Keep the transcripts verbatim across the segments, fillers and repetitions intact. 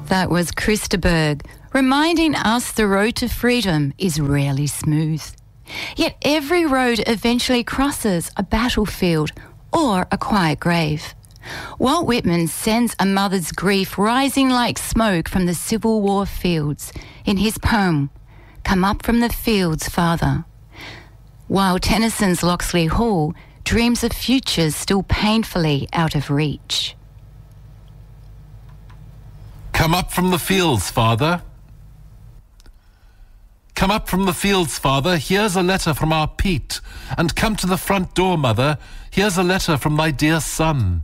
That was Krista Berg, reminding us the road to freedom is rarely smooth. Yet every road eventually crosses a battlefield or a quiet grave. Walt Whitman sends a mother's grief rising like smoke from the Civil War fields in his poem, Come Up From the Fields, Father. While Tennyson's Loxley Hall dreams of futures still painfully out of reach. Come up from the fields, Father. Come up from the fields, Father. Here's a letter from our Pete. And come to the front door, Mother. Here's a letter from thy dear son.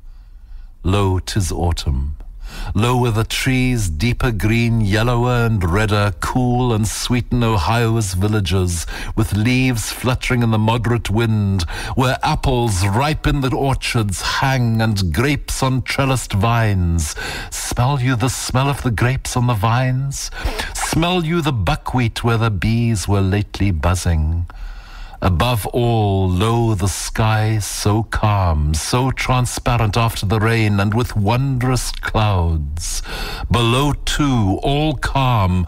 Lo, 'tis autumn. Lo, where the trees, deeper green, yellower and redder, cool and sweeten Ohio's villages, with leaves fluttering in the moderate wind, where apples ripe in the orchards hang, and grapes on trellised vines. Smell you the smell of the grapes on the vines? Smell you the buckwheat where the bees were lately buzzing? Above all, lo, the sky so calm, so transparent after the rain, and with wondrous clouds. Below, too, all calm,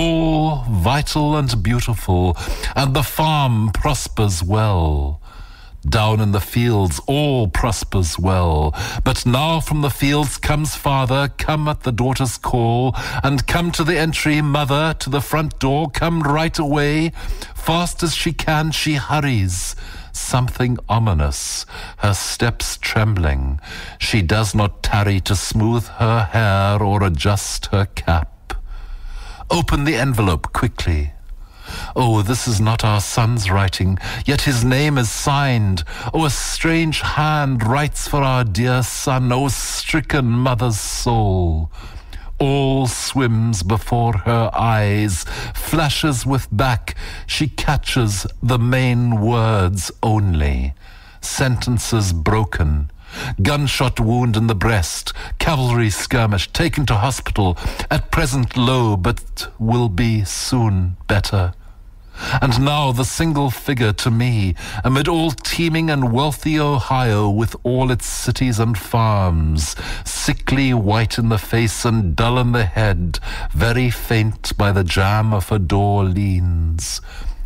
all vital and beautiful, and the farm prospers well. Down in the fields all prospers well. But now from the fields comes father, come at the daughter's call, and come to the entry, mother, to the front door, come right away. Fast as she can, she hurries. Something ominous, her steps trembling. She does not tarry to smooth her hair or adjust her cap. Open the envelope quickly. Oh, this is not our son's writing, yet his name is signed. Oh, a strange hand writes for our dear son. Oh, stricken mother's soul. All swims before her eyes, flashes with back. She catches the main words only. Sentences broken. Gunshot wound in the breast, cavalry skirmish, taken to hospital, at present low, but will be soon better. And now the single figure to me, amid all teeming and wealthy Ohio, with all its cities and farms, sickly white in the face and dull in the head, very faint by the jamb of a door leans.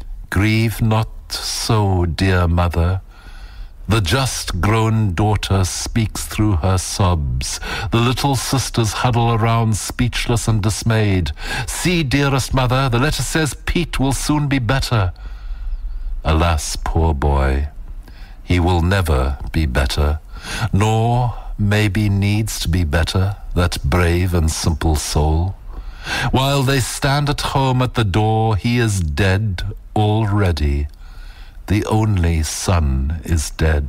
Grieve not so, dear mother. The just grown daughter speaks through her sobs. The little sisters huddle around, speechless and dismayed. See, dearest mother, the letter says Pete will soon be better. Alas, poor boy, he will never be better, nor maybe needs to be better, that brave and simple soul. While they stand at home at the door, he is dead already. The only son is dead.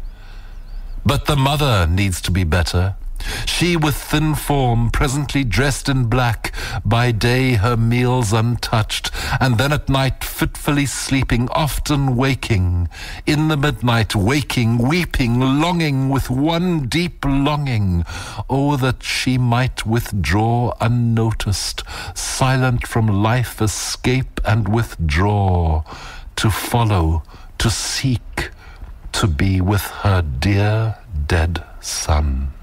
But the mother needs to be better. She with thin form, presently dressed in black, by day her meals untouched, and then at night fitfully sleeping, often waking, in the midnight waking, weeping, longing with one deep longing. Oh, that she might withdraw unnoticed, silent from life, escape and withdraw, to follow, to seek, to be with her dear dead son.